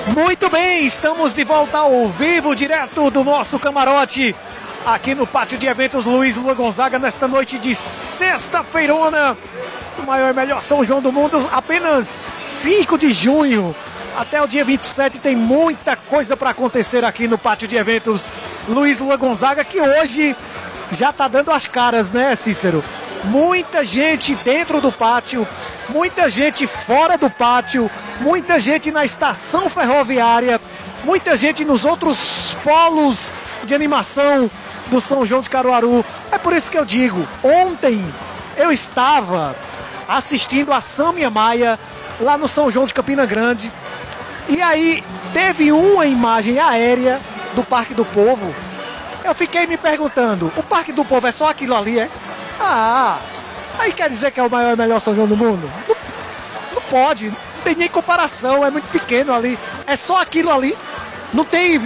Muito bem, estamos de volta ao vivo, direto do nosso camarote, aqui no Pátio de Eventos Luiz Lula Gonzaga, nesta noite de sexta-feirona, o maior e melhor São João do mundo, apenas 5 de junho. Até o dia 27 tem muita coisa para acontecer aqui no Pátio de Eventos Luiz Lula Gonzaga, que hoje já tá dando as caras, né, Cícero? Muita gente dentro do pátio, muita gente fora do pátio, muita gente na estação ferroviária, muita gente nos outros polos de animação do São João de Caruaru. É por isso que eu digo, ontem eu estava assistindo a Sâmia Maia lá no São João de Campina Grande, e aí teve uma imagem aérea do Parque do Povo. Eu fiquei me perguntando, o Parque do Povo é só aquilo ali, é? Aí quer dizer que é o maior e melhor São João do mundo? Não pode, não tem nem comparação, é muito pequeno ali. É só aquilo ali, não tem,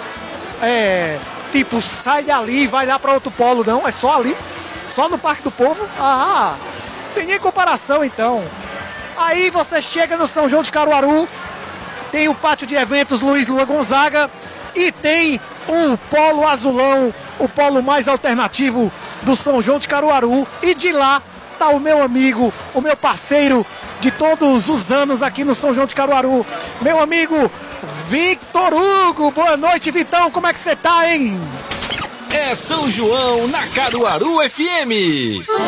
tipo, sai dali e vai lá para outro polo, não, é só ali, só no Parque do Povo. Não tem nem comparação então. Aí você chega no São João de Caruaru, tem o Pátio de Eventos Luiz Lula Gonzaga e tem o Polo Azulão, o polo mais alternativo do São João de Caruaru, e de lá tá o meu amigo, o meu parceiro de todos os anos aqui no São João de Caruaru, meu amigo Victor Hugo. Boa noite, Vitão, como é que você tá, hein? É São João na Caruaru FM.